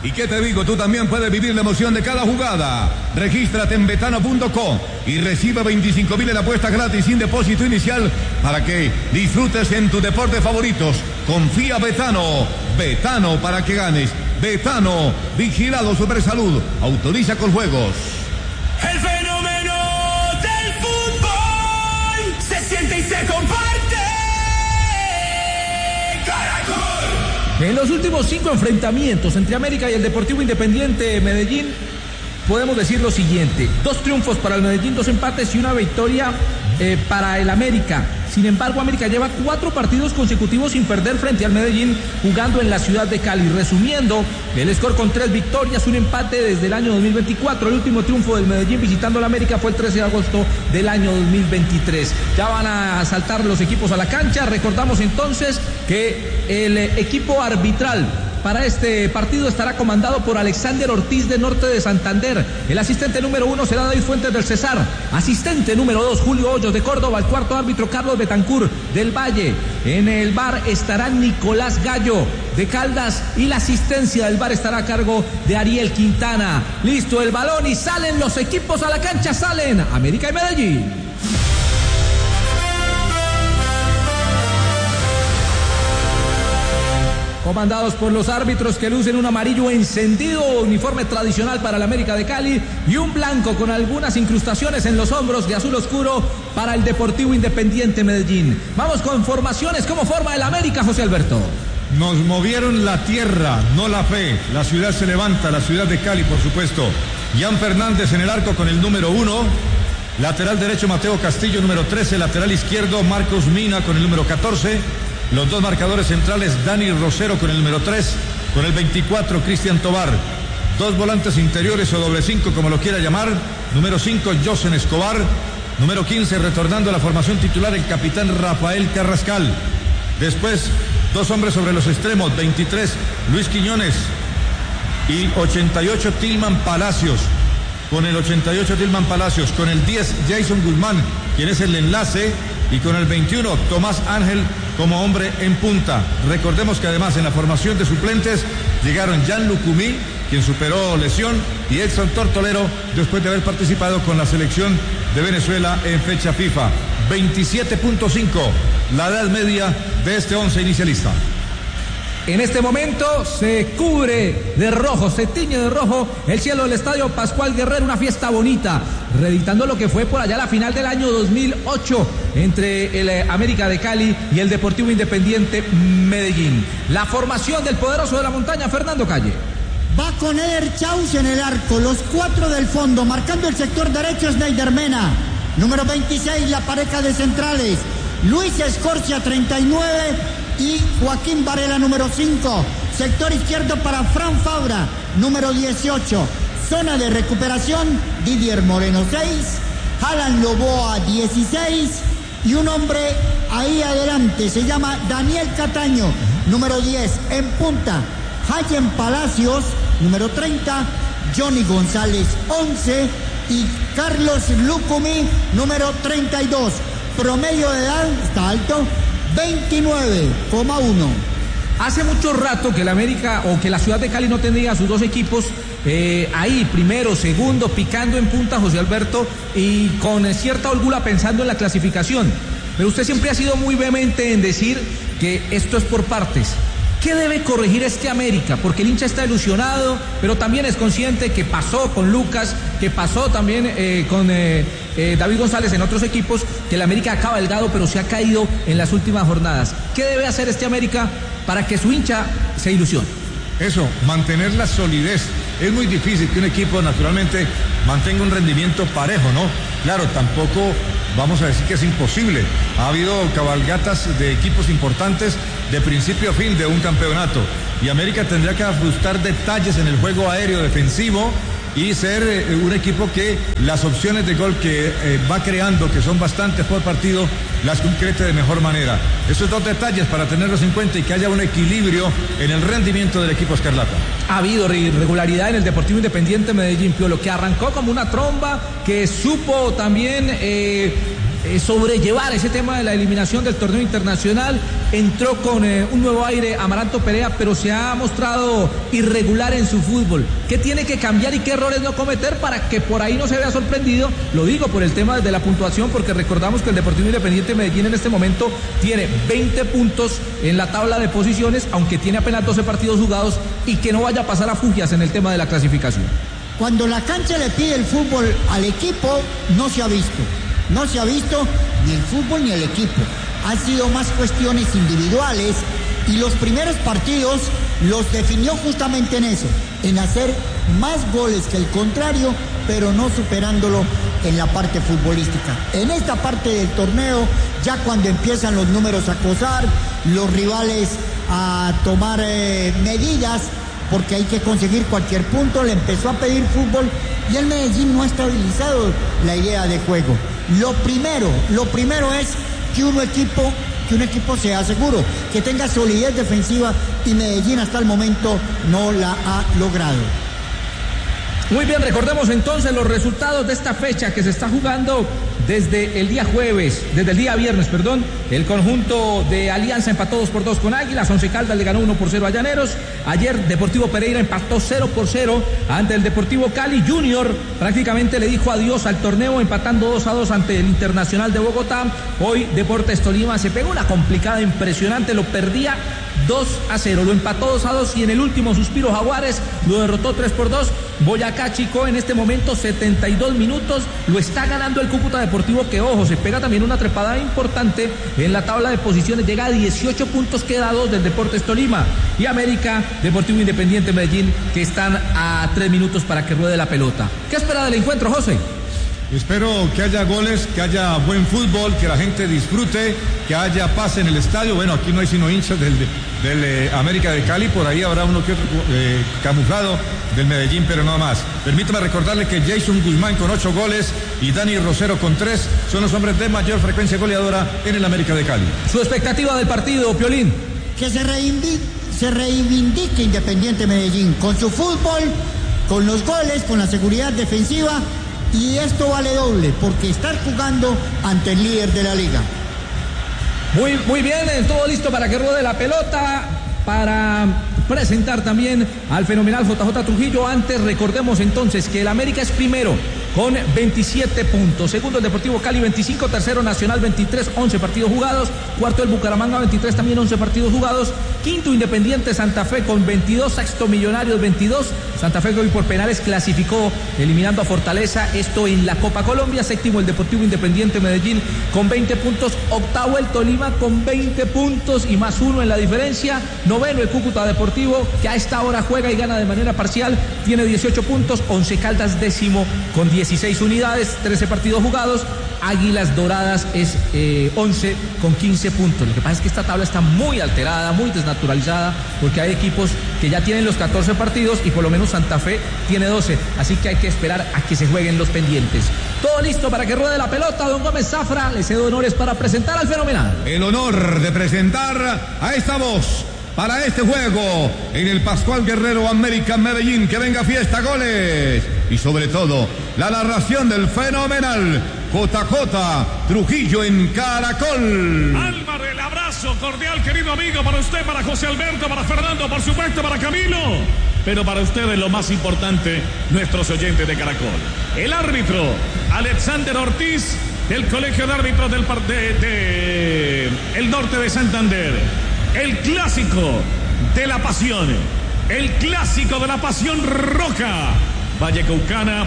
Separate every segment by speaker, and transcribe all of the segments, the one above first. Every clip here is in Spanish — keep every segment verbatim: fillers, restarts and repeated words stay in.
Speaker 1: ¿Y qué te digo? Tú también puedes vivir la emoción de cada jugada. Regístrate en betano punto com y recibe veinticinco mil en apuestas gratis sin depósito inicial para que disfrutes en tus deportes favoritos. Confía Betano. Betano para que ganes. Betano, vigilado Supersalud. Autoriza con juegos.
Speaker 2: El fenómeno del fútbol se siente y se comparte.
Speaker 3: En los últimos cinco enfrentamientos entre América y el Deportivo Independiente Medellín, podemos decir lo siguiente: dos triunfos para el Medellín, dos empates y una victoria eh, para el América. Sin embargo, América lleva cuatro partidos consecutivos sin perder frente al Medellín, jugando en la ciudad de Cali. Resumiendo, el score con tres victorias, un empate desde el año dos mil veinticuatro. El último triunfo del Medellín visitando al América fue el trece de agosto del año dos mil veintitrés. Ya van a saltar los equipos a la cancha. Recordamos entonces que el equipo arbitral para este partido estará comandado por Alexander Ortiz de Norte de Santander. El asistente número uno será David Fuentes del Cesar. Asistente número dos, Julio Hoyos de Córdoba. El cuarto árbitro, Carlos Betancur del Valle. En el V A R estará Nicolás Gallo de Caldas y la asistencia del V A R estará a cargo de Ariel Quintana. Listo el balón y salen los equipos a la cancha. Salen América y Medellín. Comandados por los árbitros que lucen un amarillo encendido, uniforme tradicional para el América de Cali, y un blanco con algunas incrustaciones en los hombros de azul oscuro para el Deportivo Independiente Medellín. Vamos con formaciones. ¿Cómo forma el América, José Alberto?
Speaker 4: Nos movieron la tierra, no la fe. La ciudad se levanta, la ciudad de Cali, por supuesto. Jan Fernández en el arco con el número uno. Lateral derecho, Mateo Castillo, número trece. Lateral izquierdo, Marcos Mina con el número catorce. Los dos marcadores centrales, Dani Rosero con el número tres, con el veinticuatro, Cristian Tobar. Dos volantes interiores o doble cinco, como lo quiera llamar. Número cinco, Josen Escobar. Número quince, retornando a la formación titular, el capitán Rafael Carrascal. Después, dos hombres sobre los extremos, veintitrés, Luis Quiñones. Y ochenta y ocho, Tilman Palacios. Con el ochenta y ocho, Tilman Palacios. Con el diez, Jason Guzmán, quien es el enlace. Y con el veintiuno, Tomás Ángel como hombre en punta. Recordemos que además en la formación de suplentes llegaron Jan Lucumí, quien superó lesión, y Edson Tortolero, después de haber participado con la selección de Venezuela en fecha FIFA. veintisiete punto cinco, la edad media de este once inicialista.
Speaker 3: En este momento se cubre de rojo, se tiñe de rojo el cielo del Estadio Pascual Guerrero, una fiesta bonita, reeditando lo que fue por allá la final del año dos mil ocho entre el América de Cali y el Deportivo Independiente Medellín. La formación del poderoso de la montaña, Fernando Calle.
Speaker 5: Va con Eder Chaus en el arco, los cuatro del fondo, marcando el sector derecho, Sneider Mena. Número veintiséis, la pareja de centrales, Luis Escorcia, treinta y nueve, y Joaquín Varela, número cinco. Sector izquierdo para Fran Fabra, número dieciocho. Zona de recuperación, Didier Moreno, seis. Alan Loboa, dieciséis. Y un hombre ahí adelante, se llama Daniel Cataño, número diez. En punta, Hayen Palacios, número treinta. Johnny González, once. Y Carlos Lucumí, número treinta y dos. Promedio de edad, está alto, veintinueve coma uno.
Speaker 3: Hace mucho rato que la América o que la ciudad de Cali no tendría a sus dos equipos eh, ahí, primero, segundo, picando en punta, José Alberto, y con cierta holgura pensando en la clasificación. Pero usted siempre ha sido muy vehemente en decir que esto es por partes. ¿Qué debe corregir este América? Porque el hincha está ilusionado, pero también es consciente que pasó con Lucas, que pasó también eh, con eh, eh, David González en otros equipos, que el América ha cabalgado, pero se ha caído en las últimas jornadas. ¿Qué debe hacer este América para que su hincha se ilusione?
Speaker 4: Eso, mantener la solidez. Es muy difícil que un equipo naturalmente mantenga un rendimiento parejo, ¿no? Claro, tampoco vamos a decir que es imposible. Ha habido cabalgatas de equipos importantes de principio a fin de un campeonato. Y América tendría que ajustar detalles en el juego aéreo defensivo y ser eh, un equipo que las opciones de gol que eh, va creando, que son bastantes por partido, las concrete de mejor manera. Esos dos detalles para tenerlos en cuenta y que haya un equilibrio en el rendimiento del equipo escarlata.
Speaker 3: Ha habido irregularidad en el Deportivo Independiente Medellín, Piolo, que arrancó como una tromba, que supo también eh, eh, sobrellevar ese tema de la eliminación del torneo internacional. Entró con eh, un nuevo aire Amaranto Perea, pero se ha mostrado irregular en su fútbol. ¿Qué tiene que cambiar y qué errores no cometer para que por ahí no se vea sorprendido? Lo digo por el tema de la puntuación, porque recordamos que el Deportivo Independiente Medellín en este momento tiene veinte puntos en la tabla de posiciones, aunque tiene apenas doce partidos jugados, y que no vaya a pasar a fugias en el tema de la clasificación.
Speaker 5: Cuando la cancha le pide el fútbol al equipo, no se ha visto. No se ha visto ni el fútbol ni el equipo. Han sido más cuestiones individuales y los primeros partidos los definió justamente en eso, en hacer más goles que el contrario, pero no superándolo en la parte futbolística. En esta parte del torneo, ya cuando empiezan los números a acosar, los rivales a tomar eh, medidas, porque hay que conseguir cualquier punto, le empezó a pedir fútbol y el Medellín no ha estabilizado la idea de juego. Lo primero, lo primero es que un equipo, que un equipo sea seguro, que tenga solidez defensiva, y Medellín hasta el momento no la ha logrado.
Speaker 3: Muy bien, recordemos entonces los resultados de esta fecha que se está jugando desde el día jueves, desde el día viernes, perdón. El conjunto de Alianza empató dos por dos con Águilas, Once Caldas le ganó uno por cero a Llaneros. Ayer Deportivo Pereira empató cero por cero ante el Deportivo Cali. Junior prácticamente le dijo adiós al torneo empatando dos a dos ante el Internacional de Bogotá. Hoy Deportes Tolima se pegó una complicada impresionante, lo perdía dos a cero, lo empató dos a dos y en el último suspiro Jaguares lo derrotó tres por dos. Boyacá Chico en este momento setenta y dos minutos, lo está ganando el Cúcuta Deportivo, que ojo, se pega también una trepada importante en la tabla de posiciones, llega a dieciocho puntos, queda dos del Deportes Tolima, y América, Deportivo Independiente Medellín, que están a tres minutos para que ruede la pelota. ¿Qué espera del encuentro, José?
Speaker 4: Espero que haya goles, que haya buen fútbol, que la gente disfrute, que haya paz en el estadio. Bueno, aquí no hay sino hinchas del, del eh, América de Cali, por ahí habrá uno que otro eh, camuflado del Medellín, pero no más. Permítame recordarle que Jason Guzmán con ocho goles y Dani Rosero con tres son los hombres de mayor frecuencia goleadora en el América de Cali.
Speaker 3: Su expectativa del partido, Piolín.
Speaker 5: Que se reivindique, se reivindique Independiente Medellín con su fútbol, con los goles, con la seguridad defensiva. Y esto vale doble, porque estar jugando ante el líder de la liga.
Speaker 3: Muy, muy bien, todo listo para que ruede la pelota, para presentar también al fenomenal J J Trujillo. Antes recordemos entonces que el América es primero con veintisiete puntos, segundo el Deportivo Cali veinticinco, tercero Nacional veintitrés, once partidos jugados, cuarto el Bucaramanga veintitrés, también once partidos jugados, quinto Independiente Santa Fe con veintidós, sexto Millonarios veintidós, Santa Fe que hoy por penales clasificó eliminando a Fortaleza, esto en la Copa Colombia, séptimo el Deportivo Independiente Medellín con veinte puntos, octavo el Tolima con veinte puntos y más uno en la diferencia, noveno el Cúcuta Deportivo que a esta hora juega y gana de manera parcial, tiene dieciocho puntos, Once Caldas décimo con dieciséis unidades, trece partidos jugados, Águilas Doradas es eh, once con quince puntos. Lo que pasa es que esta tabla está muy alterada, muy desnaturalizada, porque hay equipos que ya tienen los catorce partidos y por lo menos Santa Fe tiene doce, así que hay que esperar a que se jueguen los pendientes. Todo listo para que ruede la pelota, don Gómez Zafra, le cedo honores para presentar al fenomenal.
Speaker 1: El honor de presentar a esta voz para este juego en el Pascual Guerrero América Medellín. Que venga fiesta, goles y sobre todo la narración del fenomenal J J Trujillo en Caracol.
Speaker 2: Álvaro, el abrazo cordial, querido amigo, para usted, para José Alberto, para Fernando, por supuesto, para Camilo. Pero para ustedes lo más importante, nuestros oyentes de Caracol. El árbitro, Alexander Ortiz, del Colegio de Árbitros del de, de el Norte de Santander. El clásico de la pasión, el clásico de la pasión roja, vallecaucana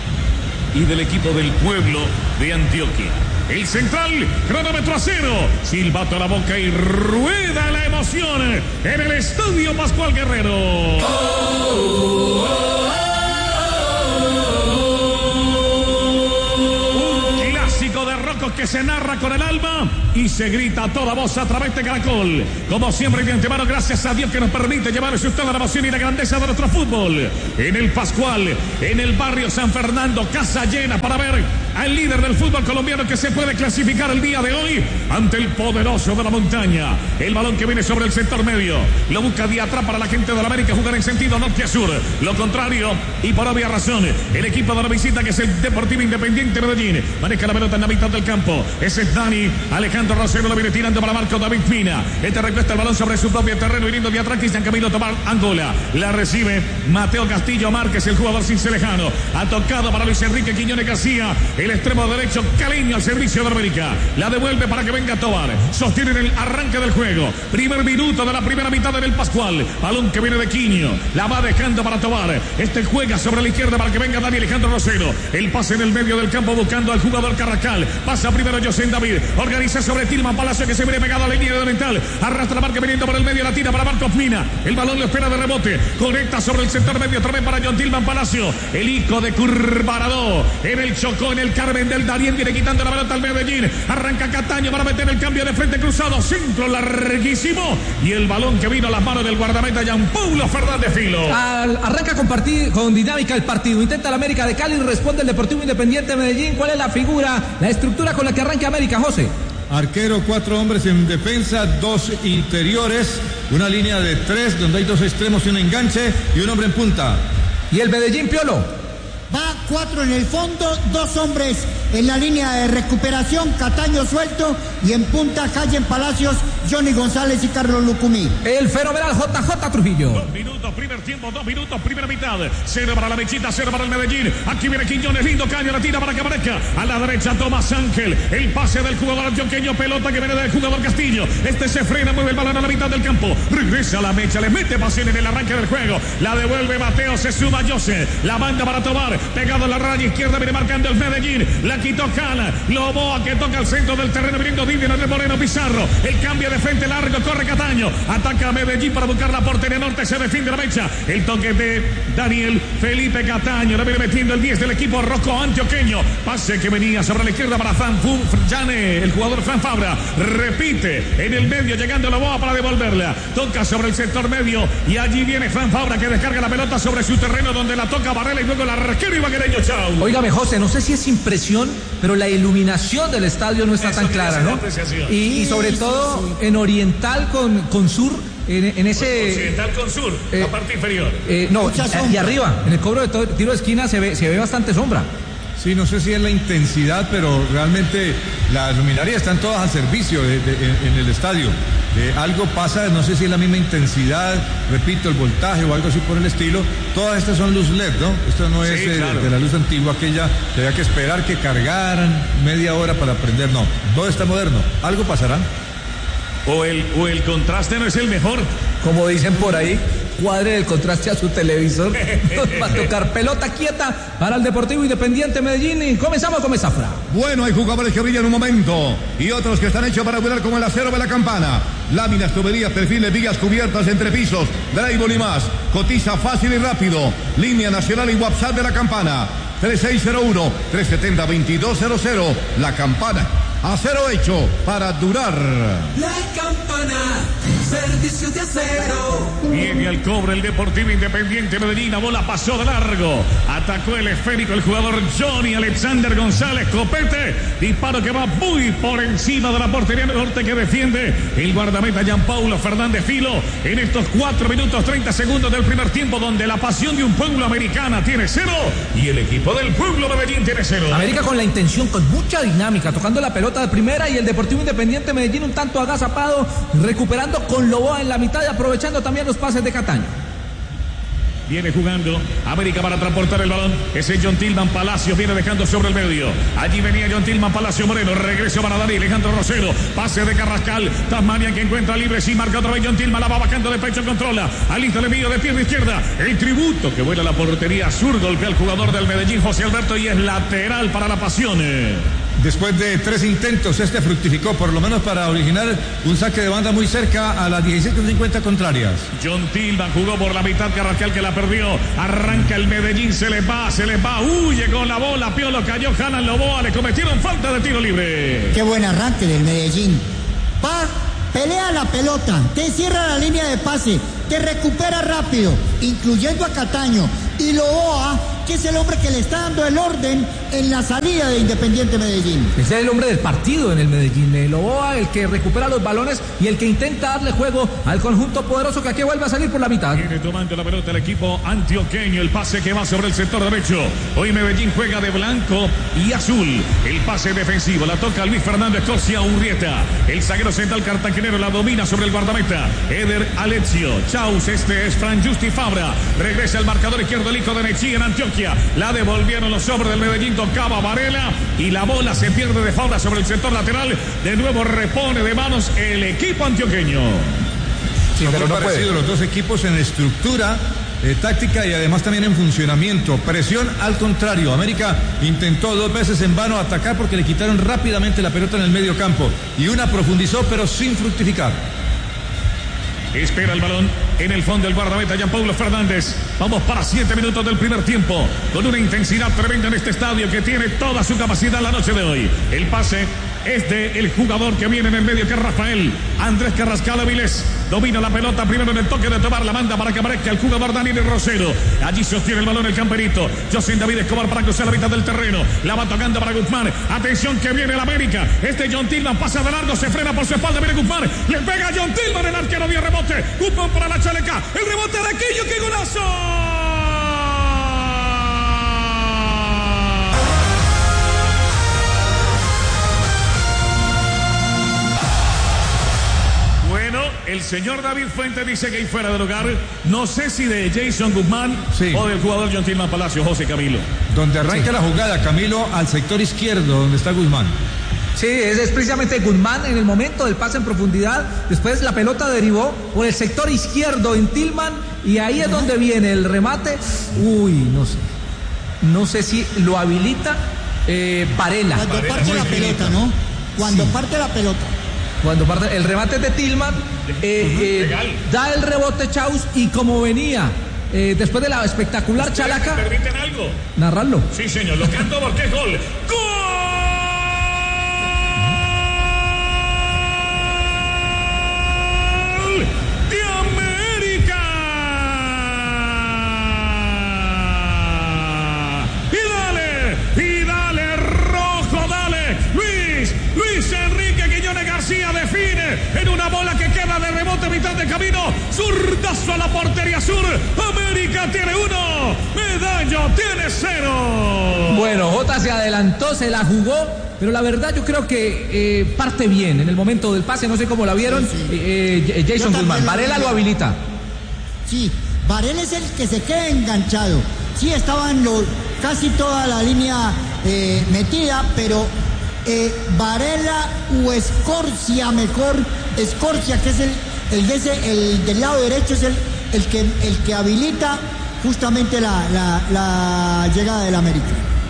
Speaker 2: y del equipo del pueblo de Antioquia. El central, cronómetro a cero, silbato a la boca y rueda la emoción en el Estadio Pascual Guerrero. Oh, oh, oh. Que se narra con el alma y se grita a toda voz a través de Caracol. Como siempre, de antemano, gracias a Dios que nos permite llevarles usted la emoción y la grandeza de nuestro fútbol. En el Pascual, en el barrio San Fernando, casa llena para ver al líder del fútbol colombiano que se puede clasificar el día de hoy ante el poderoso de la montaña. El balón que viene sobre el sector medio, lo busca de atrás para la gente de la América jugar en sentido norte a sur. Lo contrario, y por obvia razón, el equipo de la visita, que es el Deportivo Independiente Medellín, maneja la pelota en la mitad del campo. Ese es Dani Alejandro Rosero, lo viene tirando para Marco David Mina. Este recuesta el balón sobre su propio terreno, viniendo de atrás Cristian Camilo Tomar Angola. La recibe Mateo Castillo Márquez, el jugador cincelejano. Ha tocado para Luis Enrique Quiñones García, el extremo derecho caleño al servicio de América. La devuelve para que venga Tobar. Sostienen el arranque del juego. Primer minuto de la primera mitad del Pascual. Balón que viene de Quiño. La va dejando para Tobar. Este juega sobre la izquierda para que venga Dani Alejandro Rosero. El pase en el medio del campo buscando al jugador Carrascal. Pasa primero José David. Organiza sobre Tilman Palacio, que se viene pegado a la línea de mental. Arrastra la marca viniendo por el medio, la tira para Marcos Mina. El balón lo espera de rebote. Conecta sobre el sector medio otra vez para John Tilman Palacio. El hijo de Curvarado. En el Chocó, en el Carmen del Darién, viene quitando la pelota al Medellín. Arranca Cataño para meter el cambio de frente cruzado. Centro larguísimo. Y el balón que vino a las manos del guardameta Jean Paulo Fernández Filo.
Speaker 3: Al, arranca con, partido, con dinámica el partido. Intenta la América de Cali, responde el Deportivo Independiente Medellín. ¿Cuál es la figura, la estructura con la que arranca América, José?
Speaker 4: Arquero, cuatro hombres en defensa, dos interiores, una línea de tres donde hay dos extremos y un enganche y un hombre en punta.
Speaker 3: ¿Y el Medellín, Piolo?
Speaker 5: Va cuatro en el fondo, dos hombres en la línea de recuperación, Cataño suelto y en punta Callen Palacios, Johnny González y Carlos Lucumí.
Speaker 3: El fenomenal J J Trujillo.
Speaker 2: Dos minutos, primer tiempo, dos minutos, primera mitad. Cero para la Mechita, cero para el Medellín. Aquí viene Quiñones, lindo caño, la tira para que aparezca. A la derecha Tomás Ángel. El pase del jugador antioqueño, pelota que viene del jugador Castillo. Este se frena, mueve el balón a la mitad del campo. Regresa a la mecha, le mete pasión en el arranque del juego. La devuelve Mateo, se suma Jose. La banda para Tobar. Pegado a la raya izquierda, viene marcando el Medellín. La quitó Cala. Loboa que toca el centro del terreno, viniendo Didier Andrés Moreno Pizarro. El cambio de frente largo, corre Cataño. Ataca a Medellín para buscar la portería norte. Se defiende la mecha. El toque de Daniel Felipe Cataño. Le viene metiendo el diez del equipo rojo antioqueño. Pase que venía sobre la izquierda para Fran Jane, el jugador Fran Fabra. Repite en el medio, llegando Loboa para devolverla. Toca sobre el sector medio. Y allí viene Fran Fabra, que descarga la pelota sobre su terreno, donde la toca Varela y luego la arquero Ibaguereño. Chau.
Speaker 3: Óigame, José, no sé si es impresión, pero la iluminación del estadio no está
Speaker 2: Eso
Speaker 3: tan clara, ¿no? Y, y sobre todo en Oriental con, con Sur, en, en ese...
Speaker 2: Occidental con Sur,
Speaker 3: eh,
Speaker 2: la parte inferior.
Speaker 3: Eh, no, y arriba, en el cobro de to- tiro de esquina se ve, se ve bastante sombra.
Speaker 4: Sí, no sé si es la intensidad, pero realmente las luminarias están todas al servicio de, de, en, en el estadio. Eh, algo pasa, no sé si es la misma intensidad, repito, el voltaje o algo así por el estilo. Todas estas son luz L E D, ¿no? Esto no es
Speaker 2: Sí,
Speaker 4: eh,
Speaker 2: claro.
Speaker 4: de la luz antigua, aquella que había que esperar que cargaran media hora para prender. No, todo está moderno. Algo pasará.
Speaker 2: O el, o el contraste no es el mejor.
Speaker 3: Como dicen por ahí, cuadre el contraste a su televisor. Va a tocar pelota quieta para el Deportivo Independiente Medellín. Y comenzamos con Zafra.
Speaker 1: Bueno, hay jugadores que brillan un momento y otros que están hechos para volar como el acero de la campana. Láminas, tuberías, perfiles, vigas cubiertas, entrepisos, drywall y más. Cotiza fácil y rápido. Línea nacional y WhatsApp de la campana. tres seis cero uno, tres siete cero, dos dos cero cero. La Campana. Acero hecho para durar.
Speaker 6: La Campana, servicio de acero.
Speaker 2: Viene al cobre el Deportivo Independiente Medellín. La bola pasó de largo. Atacó el esférico el jugador Johnny Alexander González Copete. Disparo que va muy por encima de la portería norte que defiende el guardameta Jean Paulo Fernández Filo. En estos cuatro minutos treinta segundos del primer tiempo, donde la pasión de un pueblo americana tiene cero y el equipo del pueblo Medellín tiene cero.
Speaker 3: América con la intención, con mucha dinámica, tocando la pelota de primera, y el Deportivo Independiente Medellín un tanto agazapado, recuperando con Loboa en la mitad y aprovechando también los pases de Cataño.
Speaker 2: Viene jugando América para transportar el balón. Ese John Tilman Palacios viene dejando sobre el medio. Allí venía John Tilman Palacio Moreno. Regreso para Dani Alejandro Rosero. Pase de Carrascal. Tasmania que encuentra libre. Sí, marca otra vez John Tilman. La va bajando de pecho, controla. Alista el envío de pierna izquierda. El tributo que vuela a la portería sur. Golpea al jugador del Medellín, José Alberto, y es lateral para la Pasión.
Speaker 4: Después de tres intentos, este fructificó, por lo menos para originar un saque de banda muy cerca a las diecisiete cincuenta contrarias.
Speaker 2: John Tilman jugó por la mitad, Carrascal que la perdió. Arranca el Medellín, se le va, se le va. Huye con la bola, Piolo cayó, Jalan Loboa, le cometieron falta de tiro libre.
Speaker 5: Qué buen arranque del Medellín. Va, pelea la pelota, te cierra la línea de pase, te recupera rápido, incluyendo a Cataño. Y Loboa, que es el hombre que le está dando el orden en la salida de Independiente Medellín.
Speaker 3: Ese es el hombre del partido en el Medellín, el Loboa, el que recupera los balones y el que intenta darle juego al conjunto poderoso que aquí vuelve a salir por la mitad.
Speaker 2: Viene tomando la pelota el equipo antioqueño, el pase que va sobre el sector derecho. Hoy Medellín juega de blanco y azul. El pase defensivo, la toca Luis Fernando Escorcia Urrieta. El zaguero central cartagenero la domina sobre el guardameta Eder Alexio. Chaus, este es Fran Justi Fabra. Regresa el marcador izquierdo, el hijo de Nechí en Antioquia. La devolvieron los hombres del Medellín, tocaba Varela y la bola se pierde de Fabra sobre el sector lateral. De nuevo repone de manos el equipo antioqueño.
Speaker 4: Sí, pero no parecido los dos equipos en estructura, eh, táctica y además también en funcionamiento. Presión al contrario. América intentó dos veces en vano atacar porque le quitaron rápidamente la pelota en el medio campo y una profundizó pero sin fructificar.
Speaker 2: Espera el balón en el fondo el guardameta Gianpaulo Fernández. Vamos para siete minutos del primer tiempo con una intensidad tremenda en este estadio que tiene toda su capacidad la noche de hoy. El pase es de el jugador que viene en el medio, que es Rafael Andrés Carrascal Avilés. Domina la pelota primero en el toque de tomar, la manda para que aparezca el jugador Daniel Rosero. Allí sostiene el balón el camperito. José David Escobar para cruzar la mitad del terreno. La va tocando para Guzmán. Atención que viene el América. Este John Tillman pasa de largo, se frena por su espalda. Viene Guzmán. Le pega a John Tillman, el arquero dio rebote. Guzmán para la chaleca. El rebote de Aquillo, ¡qué golazo! El señor David Fuentes dice que hay fuera de lugar, no sé si de Jason Guzmán sí. o del jugador John Tillman Palacio, José Camilo.
Speaker 4: Donde arranca sí. la jugada, Camilo, al sector izquierdo, donde está Guzmán.
Speaker 3: Sí, es, es precisamente Guzmán en el momento del pase en profundidad. Después la pelota derivó por el sector izquierdo en Tillman y ahí es donde viene el remate. Uy, no sé. No sé si lo habilita eh, Varela.
Speaker 5: Cuando
Speaker 3: Varela,
Speaker 5: parte la pelota, finito. ¿no? Cuando sí. parte la pelota.
Speaker 3: Cuando parte el remate de Tillman, eh, eh, da el rebote Chaus y como venía eh, después de la espectacular chalaca.
Speaker 2: ¿Me permiten algo?
Speaker 3: Narrarlo.
Speaker 2: Sí, señor, lo canto porque es gol. ¡Gol! ¡De América! ¡Y dale! ¡Y dale, rojo, dale! ¡Luis! ¡Luis Enrique Quiñones García define en una bola que queda de rebote mitad de camino! ¡Zurdazo a la portería sur! ¡América tiene uno! ¡Medallo tiene cero!
Speaker 3: Bueno, Jota se adelantó, se la jugó, pero la verdad yo creo que eh, parte bien en el momento del pase, no sé cómo la vieron. Sí, sí. Eh, eh, Jason Guzmán, Varela lo habilita.
Speaker 5: Sí, Varela es el que se queda enganchado. Sí, estaban los, casi toda la línea eh, metida, pero eh, Varela o Escorcia, mejor Escorcia, que es el, el, de ese, el del lado derecho, es el, el, que, el que habilita justamente la, la, la llegada del América.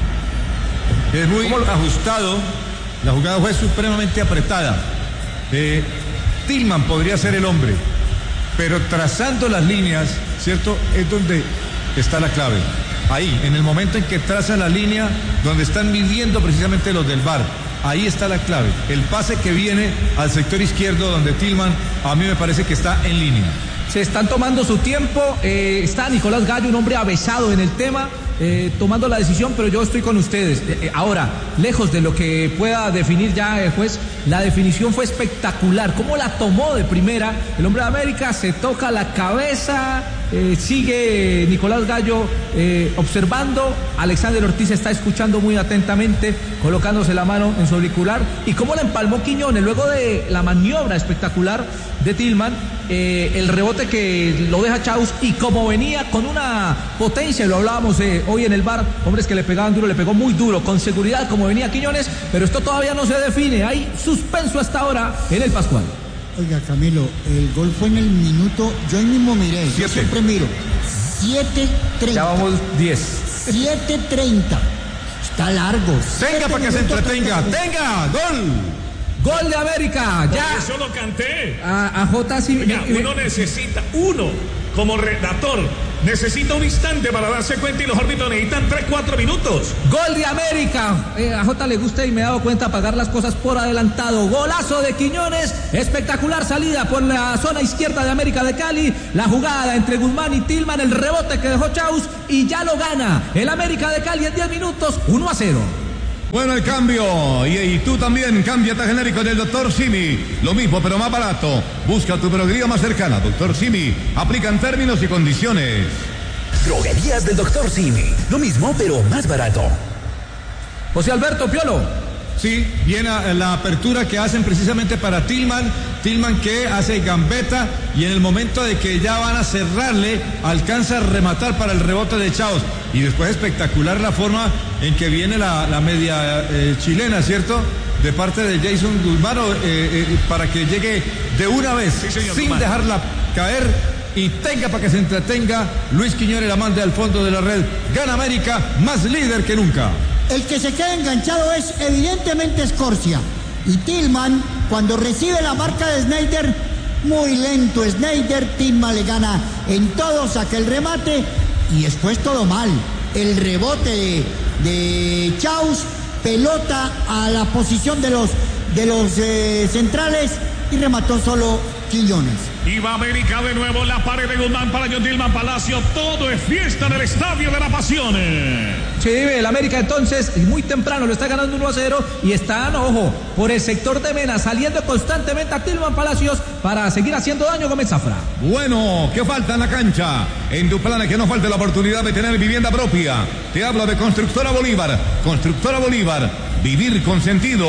Speaker 4: Es muy ajustado, la jugada fue supremamente apretada. Eh, Tillman podría ser el hombre, pero trazando las líneas, ¿cierto? Es donde está la clave. Ahí, en el momento en que traza la línea, donde están midiendo precisamente los del V A R. Ahí está la clave. El pase que viene al sector izquierdo, donde Tillman, a mí me parece que está en línea.
Speaker 3: Se están tomando su tiempo. Eh, está Nicolás Gallo, un hombre avesado en el tema, eh, tomando la decisión, pero yo estoy con ustedes. Eh, eh, ahora, lejos de lo que pueda definir ya el juez, la definición fue espectacular. Cómo la tomó de primera el hombre de América, se toca la cabeza, eh, sigue Nicolás Gallo eh, observando. Alexander Ortiz está escuchando muy atentamente, colocándose la mano en su auricular. Y cómo la empalmó Quiñones luego de la maniobra espectacular de Tillman. Eh, el rebote que lo deja Chaus y como venía con una potencia, lo hablábamos eh, hoy en el bar, hombres que le pegaban duro, le pegó muy duro, con seguridad como venía Quiñones, pero esto todavía no se define, hay suspenso hasta ahora en el Pascual.
Speaker 5: Oiga, Camilo, el gol fue en el minuto, yo ahí mismo miré, yo siempre miro, siete treinta.
Speaker 3: Ya vamos diez.
Speaker 5: siete treinta, está largo.
Speaker 4: Tenga para que se entretenga, tenga, gol.
Speaker 3: Gol de América, ya.
Speaker 2: Por eso lo canté.
Speaker 3: A, a J sí.
Speaker 2: Oiga, uno necesita, uno como redactor, necesita un instante para darse cuenta y los árbitros necesitan tres, cuatro minutos.
Speaker 3: Gol de América. Eh, a Jota le gusta y me he dado cuenta pagar las cosas por adelantado. Golazo de Quiñones. Espectacular salida por la zona izquierda de América de Cali. La jugada entre Guzmán y Tillman. El rebote que dejó Chaus y ya lo gana el América de Cali en diez minutos. uno a cero.
Speaker 1: Bueno, el cambio. Y, y tú también, cámbiate a genérico del doctor Simi. Lo mismo, pero más barato. Busca tu droguería más cercana. doctor Simi. Aplican términos y condiciones.
Speaker 7: Droguerías del doctor Simi. Lo mismo, pero más barato.
Speaker 3: José Alberto Piolo.
Speaker 4: Sí, viene la apertura que hacen precisamente para Tillman. Tillman que hace gambeta y en el momento de que ya van a cerrarle, alcanza a rematar para el rebote de Chaos. Y después espectacular la forma en que viene la, la media eh, chilena, ¿cierto? De parte de Jason Guzmán, eh, eh, para que llegue de una vez,
Speaker 2: sí, señor,
Speaker 4: sin
Speaker 2: Guzmán.
Speaker 4: dejarla caer y tenga para que se entretenga. Luis Quiñones la manda al fondo de la red. Gana América, más líder que nunca.
Speaker 5: El que se queda enganchado es evidentemente Escorcia. Y Tillman, cuando recibe la marca de Sneijder, muy lento Sneijder, Tillman le gana en todo, saca el remate y después todo mal. El rebote de, de Chaus, pelota a la posición de los, de los eh, centrales y remató solo Quiñones.
Speaker 2: Y va América de nuevo, la pared de Guzmán para John Tillman Palacio. Todo es fiesta en el Estadio de las Pasiones.
Speaker 3: Sí, el América entonces muy temprano lo está ganando uno a cero y están, ojo, por el sector de Mena, saliendo constantemente a Tillman Palacios para seguir haciendo daño Gómez Zafra.
Speaker 1: Bueno, ¿qué falta en la cancha? En tu plan que no falte la oportunidad de tener vivienda propia. Te hablo de Constructora Bolívar. Constructora Bolívar, vivir con sentido.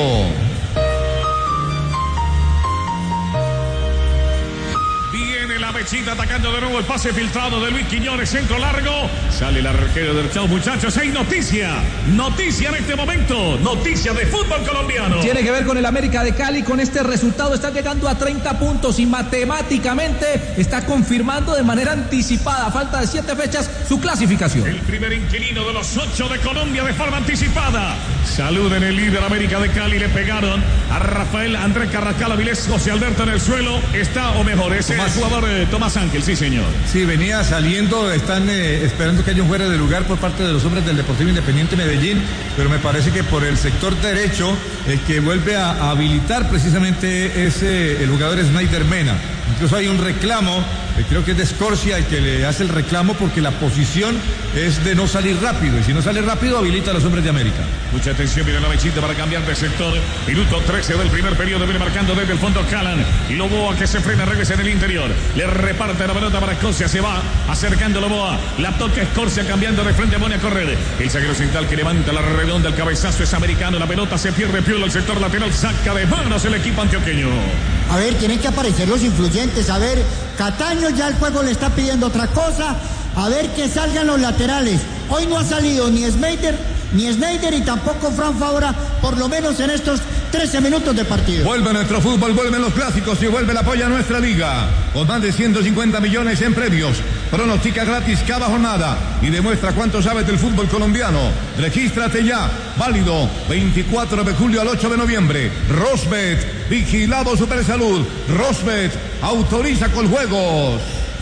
Speaker 2: La mechita atacando de nuevo el pase filtrado de Luis Quiñones, centro largo. Sale el arquero del Chao, muchachos. Hay noticia. Noticia en este momento. Noticia de fútbol colombiano.
Speaker 3: Tiene que ver con el América de Cali. Con este resultado está llegando a treinta puntos y matemáticamente está confirmando de manera anticipada, a falta de siete fechas, su clasificación.
Speaker 2: El primer inquilino de los ocho de Colombia de forma anticipada. Saluden el líder América de Cali. Le pegaron a Rafael Andrés Carrascal Avilés. José Alberto en el suelo. Está, o mejor, es el jugador eh, Tomás Ángel, sí señor.
Speaker 4: Sí, venía saliendo, están eh, esperando que haya un fuera de lugar por parte de los hombres del Deportivo Independiente Medellín, pero me parece que por el sector derecho el que vuelve a, a habilitar precisamente es eh, el jugador Sneijder Mena. Incluso hay un reclamo, eh, creo que es de Escorcia el que le hace el reclamo porque la posición es de no salir rápido y si no sale rápido habilita a los hombres de América.
Speaker 2: Mucha atención, mira la mechita para cambiar de sector. Minuto trece del primer periodo, viene marcando desde el fondo Calan y Loboa que se frena, regresa en el interior. Le reparte la pelota para Escorcia, se va acercando Loboa, la toca Escorcia cambiando de frente, pone a correr. El zaguero central que levanta la redonda, el cabezazo es americano, la pelota se pierde, Piolo, el sector lateral, saca de manos el equipo antioqueño.
Speaker 5: A ver, tienen que aparecer los influyentes. A ver, Cataño ya el juego le está pidiendo otra cosa. A ver que salgan los laterales. Hoy no ha salido ni Sneijder, ni Sneijder y tampoco Fran Fabra, por lo menos en estos trece minutos de partido.
Speaker 1: Vuelve nuestro fútbol, vuelven los clásicos y vuelve el apoyo a nuestra liga. Con más de ciento cincuenta millones en premios. Pronostica gratis cada jornada y demuestra cuánto sabes del fútbol colombiano. Regístrate ya. Válido veinticuatro de julio al ocho de noviembre. Rosbet, vigilado Supersalud. Rosbet, autoriza con juegos.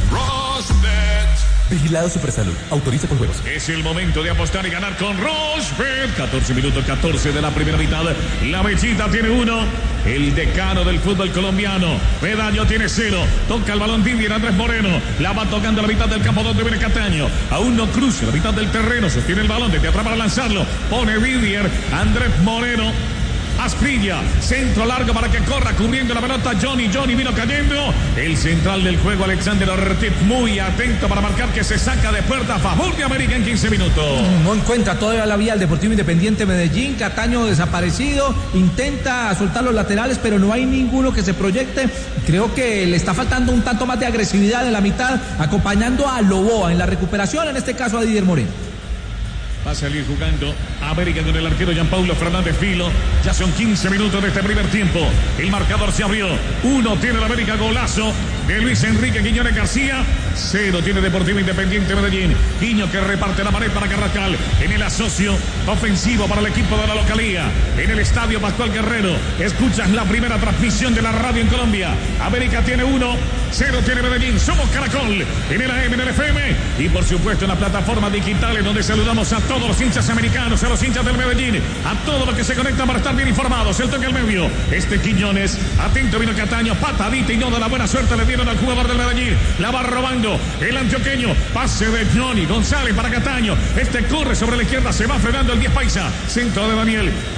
Speaker 2: Rosbet.
Speaker 7: Vigilado Supersalud. Autoriza con juegos.
Speaker 2: Es el momento de apostar y ganar con Rosbet. catorce minutos, catorce de la primera mitad. La mechita tiene uno. El decano del fútbol colombiano. Medaño tiene cero. Toca el balón Didier Andrés Moreno. La va tocando a la mitad del campo donde viene Cataño. Aún no cruza la mitad del terreno. Sostiene el balón desde atrás para lanzarlo. Pone Didier Andrés Moreno. Asprilla, centro largo para que corra, cubriendo la pelota Johnny, Johnny vino cayendo, el central del juego Alexander Ortiz muy atento para marcar que se saca de puerta a favor de América en quince minutos.
Speaker 3: No encuentra todavía la vía al Deportivo Independiente Medellín, Cataño desaparecido, intenta soltar los laterales pero no hay ninguno que se proyecte, creo que le está faltando un tanto más de agresividad en la mitad, acompañando a Loboa en la recuperación, en este caso a Didier Moreno.
Speaker 2: Va a salir jugando América con el arquero Gianpaulo Fernández Filo. Ya son quince minutos de este primer tiempo. El marcador se abrió. Uno tiene el América, golazo de Luis Enrique Quiñones García. Cero tiene Deportivo Independiente Medellín. Quiño que reparte la pared para Carrascal. En el asocio ofensivo para el equipo de la localía. En el estadio Pascual Guerrero. Escuchas la primera transmisión de la radio en Colombia. América tiene uno. Cero tiene Medellín. Somos Caracol. En el A M, en el F M. Y por supuesto en la plataforma digital, en donde saludamos a todos los hinchas americanos, a los hinchas del Medellín, a todos los que se conectan para estar bien informados. El toque al medio. Este Quiñones. Atento vino Cataño. Patadita y no da la buena suerte. Le dieron al jugador del Medellín. La va robando el antioqueño. Pase de Johnny González para Cataño. Este corre sobre la izquierda. Se va frenando el diez paisa. Centro de Daniel.